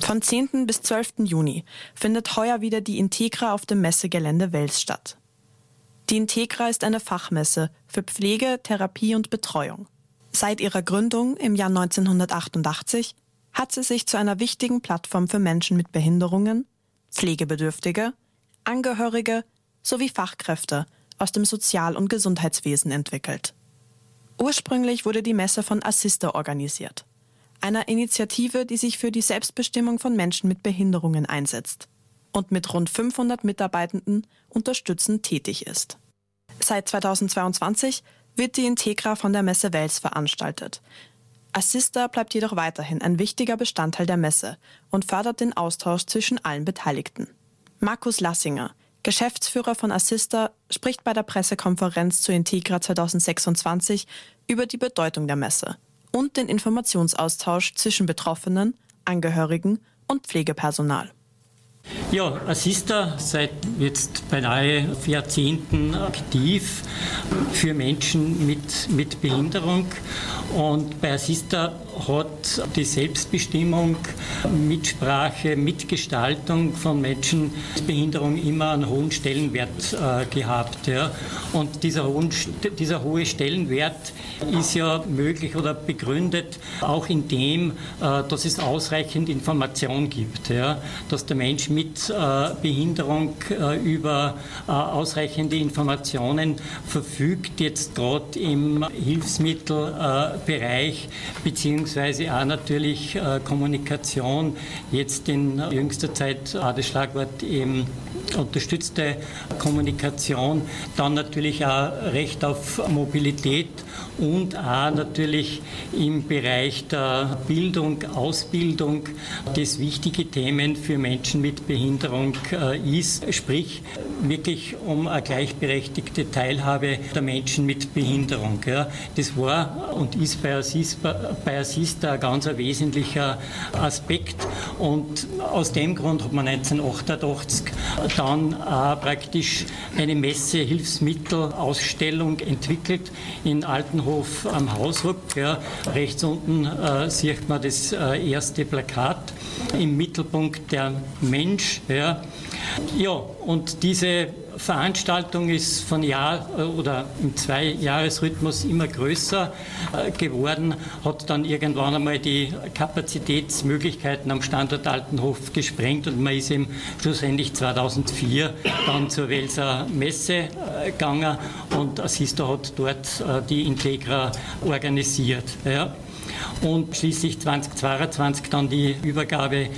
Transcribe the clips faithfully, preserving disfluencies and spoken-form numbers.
Von zehnten bis zwölften Juni findet heuer wieder die Integra auf dem Messegelände Wels statt. Die Integra ist eine Fachmesse für Pflege, Therapie und Betreuung. Seit ihrer Gründung im Jahr neunzehnhundertachtundachtzig hat sie sich zu einer wichtigen Plattform für Menschen mit Behinderungen, Pflegebedürftige, Angehörige sowie Fachkräfte aus dem Sozial- und Gesundheitswesen entwickelt. Ursprünglich wurde die Messe von Assista organisiert, einer Initiative, die sich für die Selbstbestimmung von Menschen mit Behinderungen einsetzt und mit rund fünfhundert Mitarbeitenden unterstützend tätig ist. Seit zweitausendzweiundzwanzig wird die Integra von der Messe Wels veranstaltet. Assista bleibt jedoch weiterhin ein wichtiger Bestandteil der Messe und fördert den Austausch zwischen allen Beteiligten. Markus Lassinger, Geschäftsführer von Assista, spricht bei der Pressekonferenz zur Integra zweitausendsechsundzwanzig über die Bedeutung der Messe und den Informationsaustausch zwischen Betroffenen, Angehörigen und Pflegepersonal. Ja, Assista seit jetzt beinahe Jahrzehnten aktiv für Menschen mit, mit Behinderung. Und bei Assista hat die Selbstbestimmung, Mitsprache, Mitgestaltung von Menschen mit Behinderung immer einen hohen Stellenwert äh, gehabt. Ja. Und dieser, hohen, dieser hohe Stellenwert ist ja möglich oder begründet auch in dem, äh, dass es ausreichend Information gibt. Ja. Dass der Mensch mit äh, Behinderung äh, über äh, ausreichende Informationen verfügt, jetzt gerade im Hilfsmittelbereich, äh, beziehungsweise auch natürlich äh, Kommunikation, jetzt in jüngster Zeit auch das Schlagwort eben unterstützte Kommunikation, dann natürlich auch Recht auf Mobilität und auch natürlich im Bereich der Bildung, Ausbildung, das wichtige Themen für Menschen mit Behinderung äh, ist, sprich wirklich um eine gleichberechtigte Teilhabe der Menschen mit Behinderung. Ja. Das war und ist bei Assista, bei Assista ein ganz ein wesentlicher Aspekt und aus dem Grund hat man neunzehnhundertachtundachtzig dann auch praktisch eine Messe-Hilfsmittel-Ausstellung entwickelt in Altenhof am Hausruck. Ja. Rechts unten äh, sieht man das äh, erste Plakat. Im Mittelpunkt der Mensch. Ja, ja und diese Veranstaltung ist von Jahr oder im Zwei-Jahres-Rhythmus immer größer äh, geworden, hat dann irgendwann einmal die Kapazitätsmöglichkeiten am Standort Altenhof gesprengt und man ist eben schlussendlich zweitausendvier dann zur Welser Messe äh, gegangen und Assista hat dort äh, die Integra organisiert. Ja. Und schließlich zweitausendzweiundzwanzig dann die Übergabe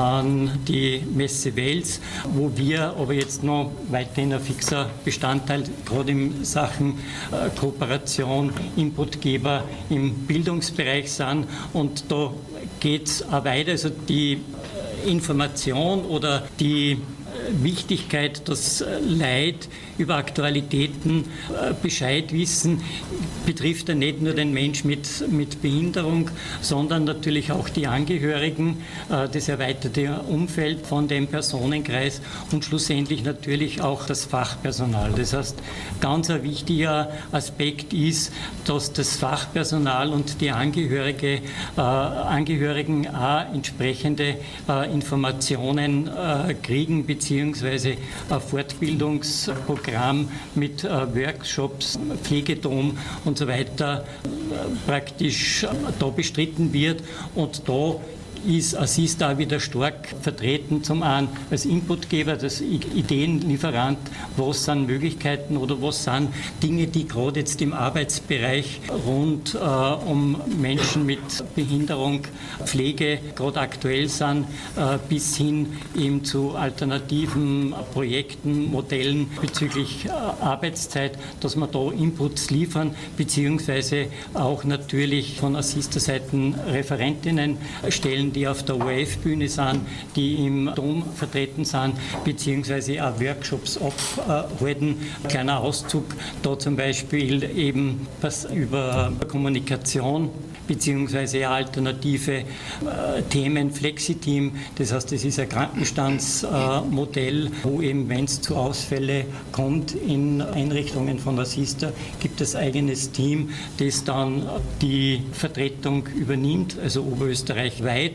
an die Messe Wels, wo wir aber jetzt noch weiterhin ein fixer Bestandteil, gerade in Sachen äh, Kooperation, Inputgeber im Bildungsbereich sind. Und da geht es auch weiter, also die Information oder die Wichtigkeit, dass Leute über Aktualitäten Bescheid wissen, betrifft ja nicht nur den Mensch mit, mit Behinderung, sondern natürlich auch die Angehörigen, das erweiterte Umfeld von dem Personenkreis und schlussendlich natürlich auch das Fachpersonal. Das heißt, ganz ein wichtiger Aspekt ist, dass das Fachpersonal und die Angehörige, äh, Angehörigen auch entsprechende äh, Informationen äh, kriegen, beziehungsweise ein Fortbildungsprogramm mit äh, Workshops, Pflegedom und so weiter äh, praktisch äh, da bestritten wird und da ist Assista wieder stark vertreten, zum einen als Inputgeber, als Ideenlieferant, was sind Möglichkeiten oder was sind Dinge, die gerade jetzt im Arbeitsbereich rund äh, um Menschen mit Behinderung, Pflege gerade aktuell sind, äh, bis hin eben zu alternativen Projekten, Modellen bezüglich äh, Arbeitszeit, dass wir da Inputs liefern, beziehungsweise auch natürlich von Assista-Seiten Referentinnen stellen, die auf der O R F-Bühne sind, die im Dom vertreten sind, beziehungsweise auch Workshops abhalten. Ein kleiner Auszug, da zum Beispiel eben was über Kommunikation beziehungsweise alternative äh, Themen, Flexiteam, das heißt, das ist ein Krankenstandsmodell, äh, wo eben, wenn es zu Ausfällen kommt in Einrichtungen von Assista, gibt es eigenes Team, das dann die Vertretung übernimmt, also oberösterreichweit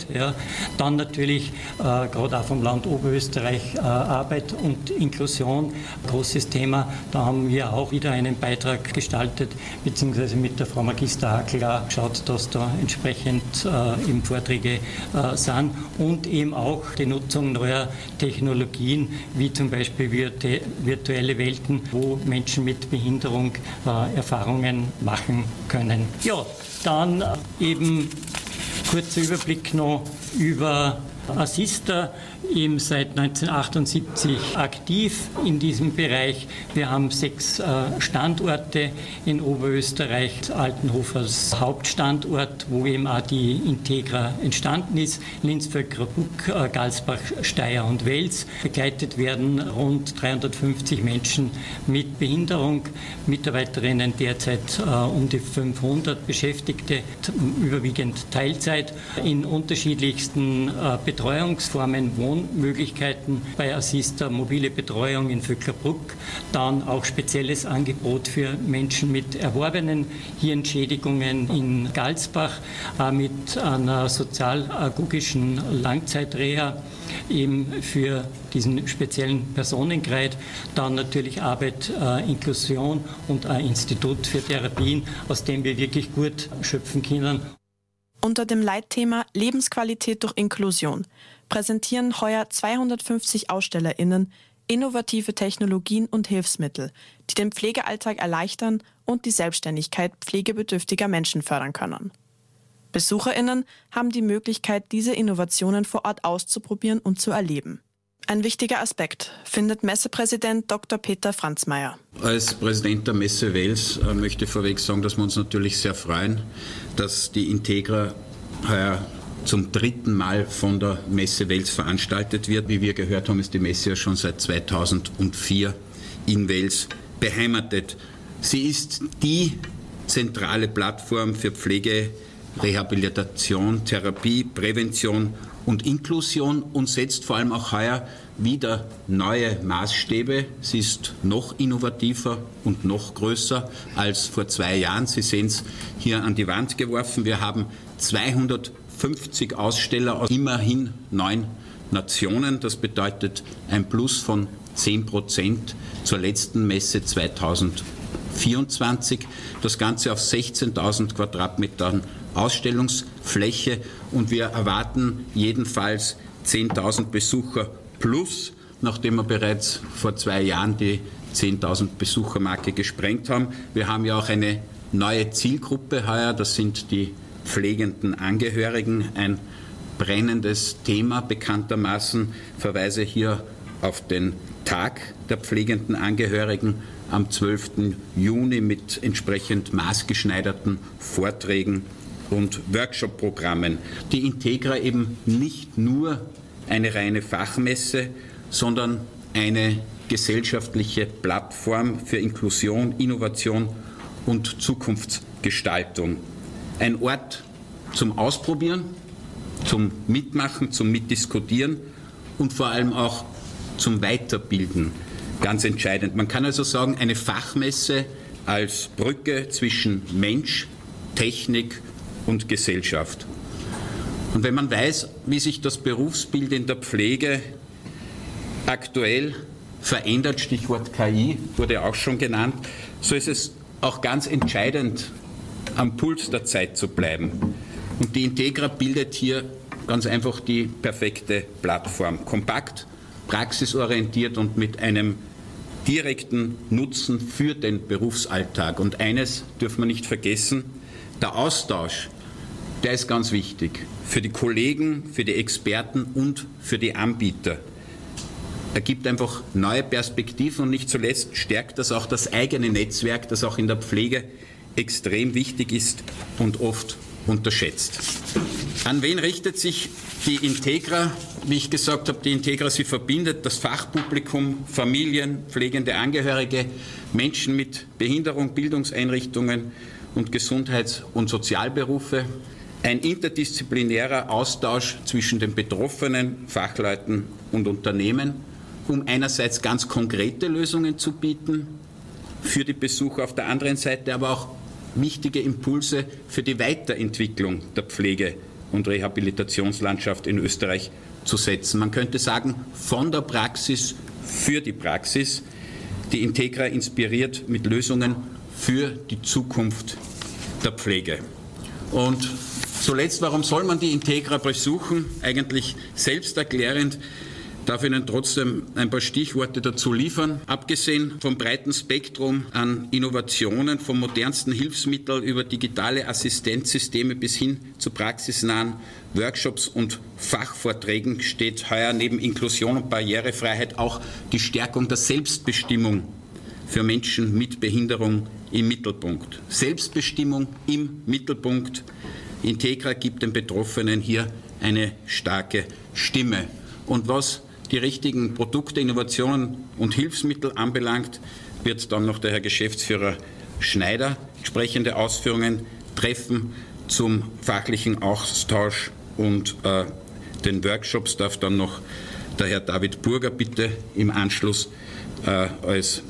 Zeit. Ja. Dann natürlich äh, gerade auch vom Land Oberösterreich äh, Arbeit und Inklusion, großes Thema. Da haben wir auch wieder einen Beitrag gestaltet, beziehungsweise mit der Frau Magister Hackel auch geschaut, dass da entsprechend äh, eben Vorträge äh, sind und eben auch die Nutzung neuer Technologien, wie zum Beispiel virtu- virtuelle Welten, wo Menschen mit Behinderung äh, Erfahrungen machen können. Ja, dann äh, eben kurzer Überblick noch über Assista, eben seit neunzehnhundertachtundsiebzig aktiv in diesem Bereich. Wir haben sechs äh, Standorte in Oberösterreich, Altenhof als Hauptstandort, wo eben auch die Integra entstanden ist, Linz, Vöcklabruck, äh, Galsbach, Steyr und Wels. Begleitet werden rund dreihundertfünfzig Menschen mit Behinderung, Mitarbeiterinnen derzeit äh, um die fünfhundert Beschäftigte, überwiegend Teilzeit, in unterschiedlichsten äh, Betreuungsformen, Wohnmöglichkeiten bei Assista, mobile Betreuung in Vöcklabruck, dann auch spezielles Angebot für Menschen mit erworbenen Hirnschädigungen in Galsbach, äh, mit einer sozialagogischen Langzeitreha eben für diesen speziellen Personenkreis, dann natürlich Arbeit, äh, Inklusion und ein Institut für Therapien, aus dem wir wirklich gut schöpfen können. Unter dem Leitthema Lebensqualität durch Inklusion präsentieren heuer zweihundertfünfzig AusstellerInnen innovative Technologien und Hilfsmittel, die den Pflegealltag erleichtern und die Selbstständigkeit pflegebedürftiger Menschen fördern können. BesucherInnen haben die Möglichkeit, diese Innovationen vor Ort auszuprobieren und zu erleben. Ein wichtiger Aspekt, findet Messepräsident Doktor Peter Franzmeier. Als Präsident der Messe Wels äh, möchte ich vorweg sagen, dass wir uns natürlich sehr freuen, dass die Integra heuer zum dritten Mal von der Messe Wels veranstaltet wird. Wie wir gehört haben, ist die Messe ja schon seit zweitausendvier in Wels beheimatet. Sie ist die zentrale Plattform für Pflege, Rehabilitation, Therapie, Prävention und Inklusion und setzt vor allem auch heuer wieder neue Maßstäbe. Sie ist noch innovativer und noch größer als vor zwei Jahren. Sie sehen es hier an die Wand geworfen. Wir haben zweihundertfünfzig Aussteller aus immerhin neun Nationen. Das bedeutet ein Plus von zehn Prozent zur letzten Messe zweitausendvierundzwanzig. Das Ganze auf sechzehntausend Quadratmetern Ausstellungsfläche und wir erwarten jedenfalls zehntausend Besucher plus, nachdem wir bereits vor zwei Jahren die zehntausend Besuchermarke gesprengt haben. Wir haben ja auch eine neue Zielgruppe heuer, das sind die pflegenden Angehörigen, ein brennendes Thema bekanntermaßen. Ich verweise hier auf den Tag der pflegenden Angehörigen am zwölften Juni mit entsprechend maßgeschneiderten Vorträgen und Workshop-Programmen. Die Integra eben nicht nur eine reine Fachmesse, sondern eine gesellschaftliche Plattform für Inklusion, Innovation und Zukunftsgestaltung. Ein Ort zum Ausprobieren, zum Mitmachen, zum Mitdiskutieren und vor allem auch zum Weiterbilden. Ganz entscheidend. Man kann also sagen, eine Fachmesse als Brücke zwischen Mensch, Technik und Gesellschaft. Und wenn man weiß, wie sich das Berufsbild in der Pflege aktuell verändert, Stichwort K I wurde auch schon genannt, so ist es auch ganz entscheidend, am Puls der Zeit zu bleiben. Und die Integra bildet hier ganz einfach die perfekte Plattform. Kompakt, praxisorientiert und mit einem direkten Nutzen für den Berufsalltag. Und eines dürfen wir nicht vergessen, der Austausch, der ist ganz wichtig für die Kollegen, für die Experten und für die Anbieter. Er gibt einfach neue Perspektiven und nicht zuletzt stärkt das auch das eigene Netzwerk, das auch in der Pflege extrem wichtig ist und oft unterschätzt. An wen richtet sich die Integra? Wie ich gesagt habe, die Integra, sie verbindet das Fachpublikum, Familien, pflegende Angehörige, Menschen mit Behinderung, Bildungseinrichtungen und Gesundheits- und Sozialberufe. Ein interdisziplinärer Austausch zwischen den Betroffenen, Fachleuten und Unternehmen, um einerseits ganz konkrete Lösungen zu bieten für die Besucher, auf der anderen Seite aber auch wichtige Impulse für die Weiterentwicklung der Pflege und Rehabilitationslandschaft in Österreich zu setzen. Man könnte sagen, von der Praxis für die Praxis. Die Integra inspiriert mit Lösungen für die Zukunft der Pflege. Und zuletzt, warum soll man die Integra besuchen? Eigentlich selbsterklärend. Darf Ihnen trotzdem ein paar Stichworte dazu liefern. Abgesehen vom breiten Spektrum an Innovationen, vom modernsten Hilfsmittel über digitale Assistenzsysteme bis hin zu praxisnahen Workshops und Fachvorträgen steht heuer neben Inklusion und Barrierefreiheit auch die Stärkung der Selbstbestimmung für Menschen mit Behinderung im Mittelpunkt. Selbstbestimmung im Mittelpunkt. Integra gibt den Betroffenen hier eine starke Stimme. Und was die richtigen Produkte, Innovationen und Hilfsmittel anbelangt, wird dann noch der Herr Geschäftsführer Schneider entsprechende Ausführungen treffen. Zum fachlichen Austausch und äh, den Workshops darf dann noch der Herr David Burger bitte im Anschluss äh, als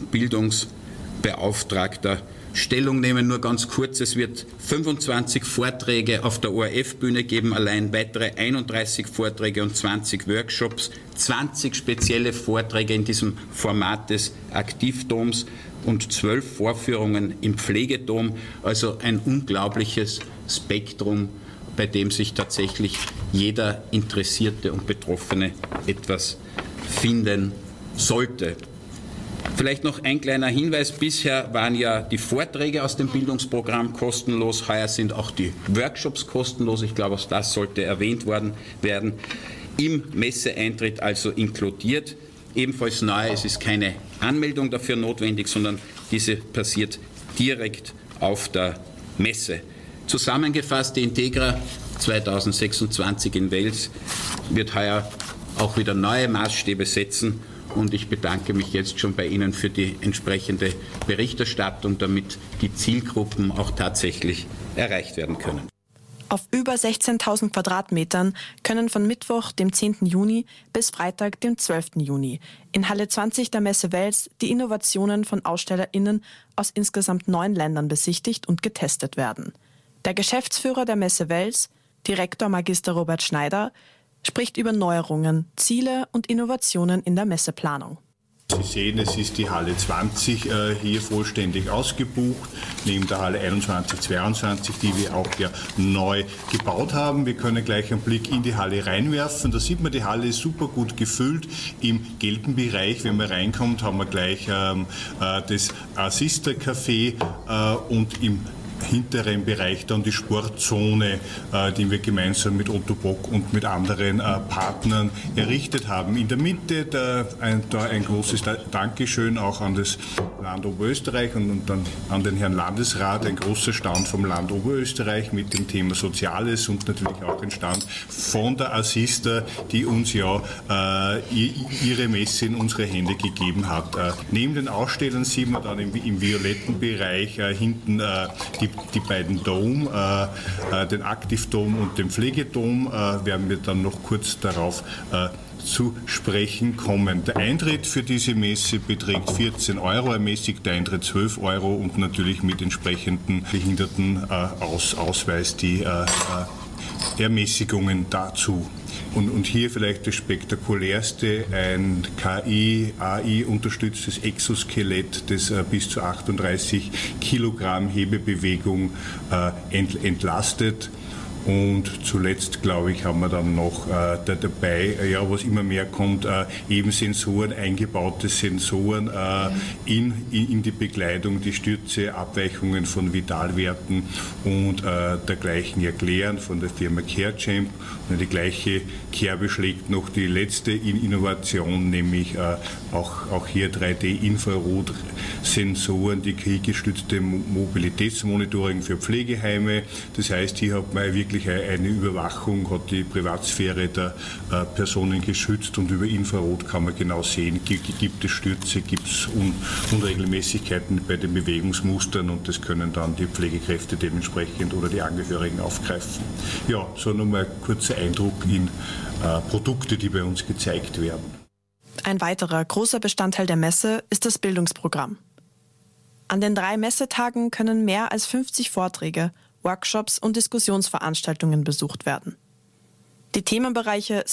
Bildungsbeauftragter Stellung nehmen. Nur ganz kurz, es wird fünfundzwanzig Vorträge auf der O R F-Bühne geben, allein weitere einunddreißig Vorträge und zwanzig Workshops, zwanzig spezielle Vorträge in diesem Format des Aktivdoms und zwölf Vorführungen im Pflegedom, also ein unglaubliches Spektrum, bei dem sich tatsächlich jeder Interessierte und Betroffene etwas finden sollte. Vielleicht noch ein kleiner Hinweis. Bisher waren ja die Vorträge aus dem Bildungsprogramm kostenlos. Heuer sind auch die Workshops kostenlos. Ich glaube, auch das sollte erwähnt worden werden. Im Messeeintritt also inkludiert. Ebenfalls neu, es ist keine Anmeldung dafür notwendig, sondern diese passiert direkt auf der Messe. Zusammengefasst, die Integra zweitausendsechsundzwanzig in Wels wird heuer auch wieder neue Maßstäbe setzen. Und ich bedanke mich jetzt schon bei Ihnen für die entsprechende Berichterstattung, damit die Zielgruppen auch tatsächlich erreicht werden können. Auf über sechzehntausend Quadratmetern können von Mittwoch, dem zehnten Juni, bis Freitag, dem zwölften Juni, in Halle zwanzig der Messe Wels die Innovationen von AusstellerInnen aus insgesamt neun Ländern besichtigt und getestet werden. Der Geschäftsführer der Messe Wels, Direktor Magister Robert Schneider, spricht über Neuerungen, Ziele und Innovationen in der Messeplanung. Sie sehen, es ist die Halle zwanzig äh, hier vollständig ausgebucht, neben der Halle einundzwanzig, zweiundzwanzig, die wir auch ja neu gebaut haben. Wir können gleich einen Blick in die Halle reinwerfen. Da sieht man, die Halle ist super gut gefüllt. Im gelben Bereich, wenn man reinkommt, haben wir gleich ähm, äh, das Assista-Café äh, und im hinteren Bereich dann die Sportzone, äh, die wir gemeinsam mit Otto Bock und mit anderen äh, Partnern errichtet haben. In der Mitte da ein, da ein großes Dankeschön auch an das Land Oberösterreich und, und dann an den Herrn Landesrat, ein großer Stand vom Land Oberösterreich mit dem Thema Soziales und natürlich auch ein Stand von der Assista, die uns ja äh, ihre Messe in unsere Hände gegeben hat. Äh, neben den Ausstellern sieht man dann im, im violetten Bereich äh, hinten äh, die Die beiden Dome, äh, den Aktivdom und den Pflegedom, äh, werden wir dann noch kurz darauf äh, zu sprechen kommen. Der Eintritt für diese Messe beträgt vierzehn Euro, ermäßigter Eintritt zwölf Euro und natürlich mit entsprechenden Behindertenausweis äh, die äh, Ermäßigungen dazu. Und, und hier vielleicht das spektakulärste, ein K I-A I-unterstütztes Exoskelett, das äh, bis zu achtunddreißig Kilogramm Hebebewegung äh, ent, entlastet. Und zuletzt, glaube ich, haben wir dann noch äh, da dabei, äh, ja, was immer mehr kommt, äh, eben Sensoren, eingebaute Sensoren äh, in, in, in die Bekleidung, die Stürze, Abweichungen von Vitalwerten und äh, dergleichen erklären von der Firma CareChamp. Und die gleiche Kerbe schlägt noch die letzte Innovation, nämlich äh, auch, auch hier drei D-Infrarot-Sensoren, die kriegestützte Mobilitätsmonitoring für Pflegeheime. Das heißt, hier hat man wirklich eine Überwachung, hat die Privatsphäre der äh, Personen geschützt und über Infrarot kann man genau sehen, gibt, gibt es Stürze, gibt es Un Unregelmäßigkeiten bei den Bewegungsmustern und das können dann die Pflegekräfte dementsprechend oder die Angehörigen aufgreifen. Ja, so nochmal ein kurzer Eindruck in äh, Produkte, die bei uns gezeigt werden. Ein weiterer großer Bestandteil der Messe ist das Bildungsprogramm. An den drei Messetagen können mehr als fünfzig Vorträge, Workshops und Diskussionsveranstaltungen besucht werden. Die Themenbereiche